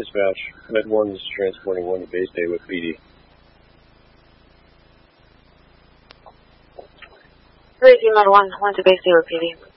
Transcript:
Dispatch, Med 1 is transporting 1 to base day with PD. 3 Med 1, 1 to base day with PD.